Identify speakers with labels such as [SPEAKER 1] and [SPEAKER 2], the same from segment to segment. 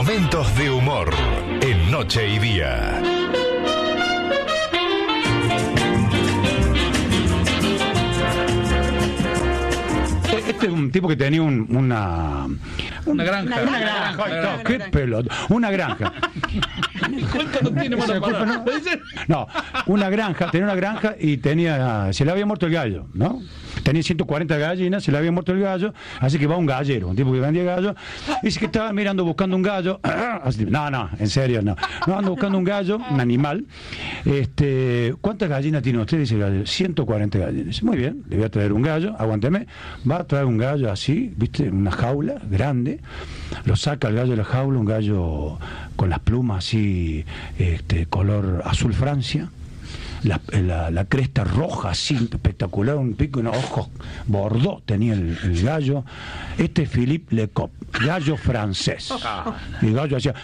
[SPEAKER 1] Momentos de humor en Noche y Día.
[SPEAKER 2] Este es un tipo que tenía una
[SPEAKER 3] granja.
[SPEAKER 2] Una granja. Ay, qué pelota. Una granja.
[SPEAKER 3] No tiene mala palabra.
[SPEAKER 2] No, una granja, tenía una granja y se le había muerto el gallo, ¿no? Tenía 140 gallinas, se le había muerto el gallo, así que va un gallero, un tipo que vendía gallo, y dice que estaba mirando buscando un gallo. No, en serio, no. No, ando buscando un gallo, un animal. ¿Cuántas gallinas tiene usted? Dice el gallo, 140 gallinas. Dice, muy bien, le voy a traer un gallo, aguánteme. Va a traer un gallo así, ¿viste? En una jaula grande. Lo saca el gallo de la jaula, un gallo con las plumas así, color azul Francia. La cresta roja, así, espectacular, un pico y unos ojos bordó tenía el gallo. Este es Philippe Lecoq, gallo francés. Y el gallo hacía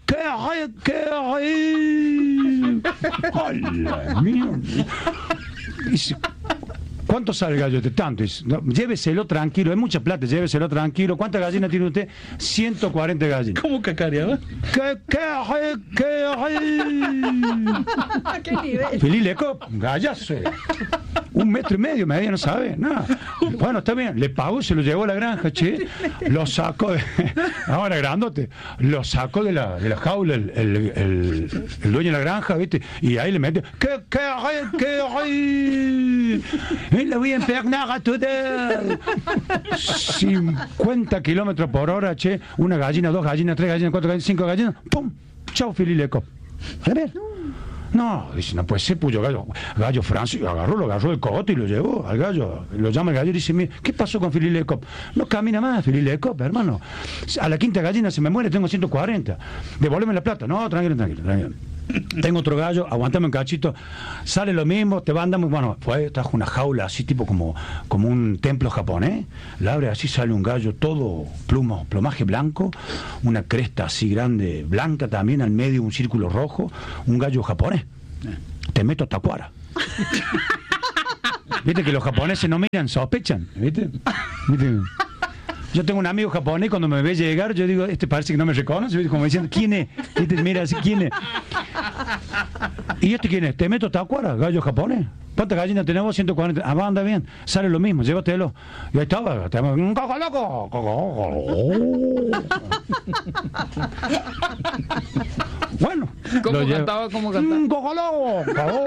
[SPEAKER 2] ¡hola, mío! Dice, ¿cuánto sale el gallo de tanto? Dice, no, lléveselo tranquilo, es mucha plata, lléveselo tranquilo. ¿Cuántas gallinas tiene usted? 140 gallinas.
[SPEAKER 3] ¿Cómo cacareaba?
[SPEAKER 4] ¿Qué nivel?
[SPEAKER 2] Philippe Lecoq, gallazo. 1,5 metros medía, no sabe, nada. Bueno, está bien, le pagó, se lo llevó a la granja, che. Lo sacó ahora grandote, lo sacó de la jaula el dueño de la granja, ¿viste? Y ahí le metió, le voy a empernar a todo. 50 kilómetros por hora, che. Una gallina, 2 gallinas, 3 gallinas, 4 gallinas, 5 gallinas. ¡Pum! Chao, Philippe Lecoq. A ver. No, dice, no puede ser, puyo gallo francés. Lo agarró el cogote y lo llevó al gallo. Lo llama el gallo y dice, mira, ¿qué pasó con Philippe Lecoq? No camina más, Philippe Lecoq, hermano. A la quinta gallina se me muere, tengo 140. Devuélveme la plata. No, tranquilo. Tengo otro gallo, aguantame un cachito. Sale lo mismo, te va andando. Bueno, trajo una jaula así, tipo como un templo japonés. La abre así, sale un gallo todo plumaje blanco, una cresta así grande, blanca también, al medio un círculo rojo, un gallo japonés. Te meto tacuara. Viste que los japoneses no miran, sospechan, ¿viste? Yo tengo un amigo japonés, cuando me ve llegar, yo digo, parece que no me reconoce, ¿viste? Como diciendo, ¿quién es? ¿Viste? Mira así, ¿quién es? ¿Y quién es? Te meto tacuara, gallo japonés. ¿Cuántas gallinas tenemos? 140. Ah, va, anda bien. Sale lo mismo, llévatelo. Y ahí estaba. ¡Coco loco! Bueno.
[SPEAKER 3] ¿Cómo cantaba?
[SPEAKER 2] ¡Coco loco!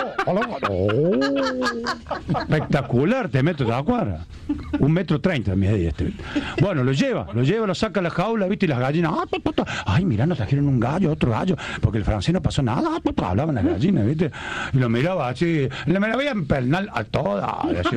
[SPEAKER 2] Espectacular, te meto tacuara. 1,30 m medía Bueno, lo lleva, lo saca a la jaula, ¿viste? Y las gallinas, ay, mirá, nos trajeron un gallo, otro gallo, porque el francés no pasó nada, hablaban las gallinas, ¿viste? Y lo miraba así, me la veía pernal a todas.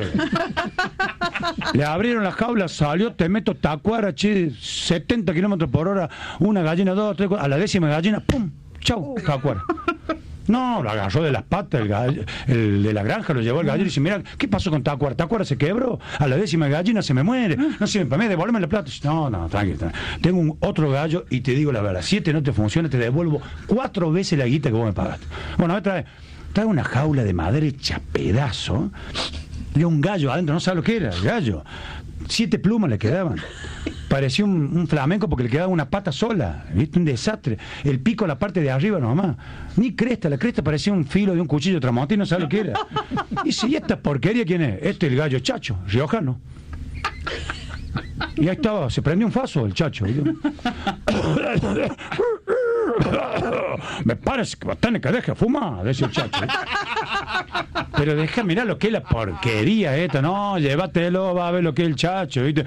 [SPEAKER 2] Le abrieron la jaula, salió, te meto tacuara, 70 kilómetros por hora, una gallina, 2, 3, 4, a la 10ª gallina, ¡pum! ¡Chau! Tacuara. No, lo agarró de las patas el de la granja, lo llevó el gallo y dice, mira, ¿qué pasó con Tacuara? Tacuara se quebró, a la 10ª gallina se me muere, no sirve para mí, devuélveme la plata. No, tranquilo. Tengo otro gallo y te digo la verdad, 7 no te funciona, te devuelvo 4 veces la guita que vos me pagaste. Bueno, trae una jaula de madera hecha pedazo, y un gallo adentro, no sabe lo que era, el gallo. 7 plumas le quedaban. Parecía un flamenco porque le quedaba una pata sola, ¿viste? Un desastre. El pico, la parte de arriba nomás. Ni cresta, la cresta parecía un filo de un cuchillo tramontín, no sabe lo que era. Y dice, ¿y esta porquería quién es? Este es el gallo Chacho, riojano. Y ahí estaba, se prendió un faso el Chacho. Me parece que bastante que deje fumar, decía el Chacho. Pero deja, mirá lo que es la porquería esta. No, llévatelo, va a ver lo que es el Chacho, ¿viste?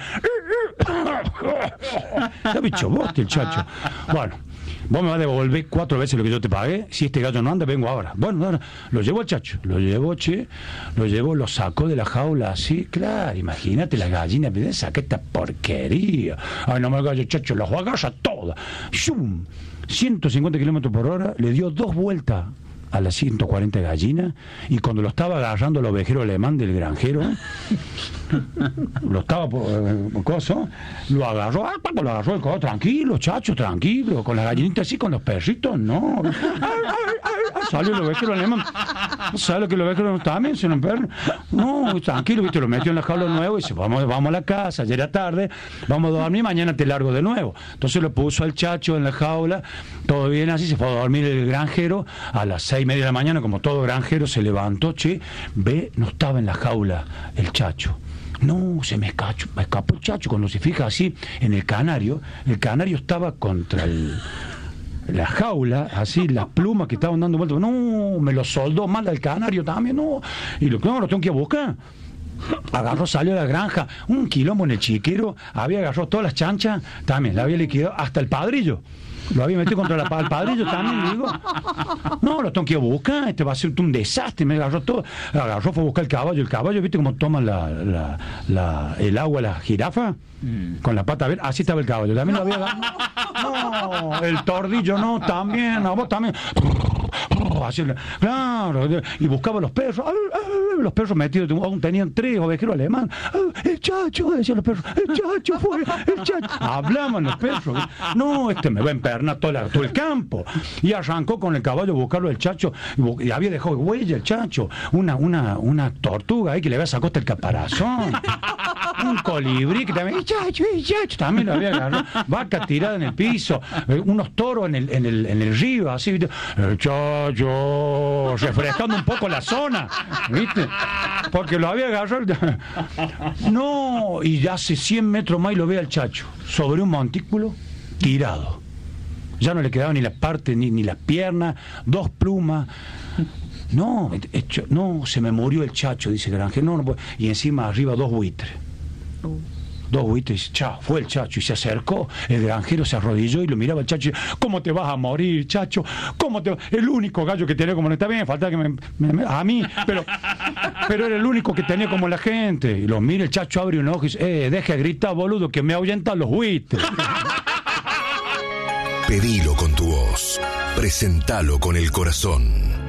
[SPEAKER 2] Está bicho boste el Chacho. Bueno, vos me vas a devolver 4 veces lo que yo te pagué. Si este gallo no anda, vengo ahora. Bueno, lo llevó el Chacho. Lo sacó de la jaula así. Claro, imagínate la gallina. Saca esta porquería. Ay, no me gallo, Chacho, los agarra todas. 150 kilómetros por hora, le dio 2 vueltas a las 140 gallinas, y cuando lo estaba agarrando el ovejero alemán del granjero, lo estaba por coso, lo agarró el codo, tranquilo, Chacho, tranquilo, con las gallinitas así, con los perritos, no. Salió el ovejero alemán. ¿Sabes lo que el ovejero alemán también? Se lo perro. No, tranquilo, viste, lo metió en la jaula nuevo y dice, vamos a la casa, ya era tarde, vamos a dormir, mañana te largo de nuevo. Entonces lo puso al chacho en la jaula, todo bien así, se fue a dormir el granjero, a las 6:30 de la mañana, como todo granjero, se levantó, no estaba en la jaula el chacho. No, se me escapó el chacho. Cuando se fija así en el canario estaba contra la jaula, así, las plumas que estaban dando vueltas. No, me lo soldó mal al canario también, no. Y lo tengo que ir a buscar. Agarró, salió a la granja, un quilombo en el chiquero, había agarrado todas las chanchas, también, la había liquidado, hasta el padrillo. Lo había metido contra el padrillo también, digo. No, lo tengo que ir a buscar, este va a ser un desastre. Me agarró todo. Agarró, fue a buscar el caballo, ¿viste cómo toman el agua la jirafa? Con la pata verde, así estaba el caballo. También lo había agarrado. No, el tordillo no, también, a vos también. Así, claro, y buscaba los perros. Los perros metidos, tenían 3 ovejeros alemanes. El chacho, decían los perros, el chacho fue, el chacho. Hablaban los perros. No, me va a empernar todo el campo. Y arrancó con el caballo a buscarlo el chacho, y había dejado huella el chacho, una tortuga ahí que le había sacado hasta el caparazón, un colibrí que también, el chacho, también lo había agarrado, vaca tirada en el piso, unos toros en el río, así, ¿viste? El chacho, refrescando un poco la zona, ¿viste? Porque lo había agarrado. No, y ya hace 100 metros más y lo ve al chacho, sobre un montículo, tirado. Ya no le quedaba ni las partes, ni las piernas, 2 plumas. No, se me murió el chacho, dice el granjero. No, y encima arriba 2 buitres. 2 buitres, chao, fue el chacho. Y se acercó, el granjero se arrodilló y lo miraba al chacho. ¿Cómo te vas a morir, chacho? El único gallo que tenía como no está bien, falta que a mí, pero era el único que tenía como la gente. Y lo mira, el chacho abre un ojo y dice, deja de gritar, boludo, que me ahuyentan los buitres.
[SPEAKER 1] Pedilo con tu voz, presentalo con el corazón.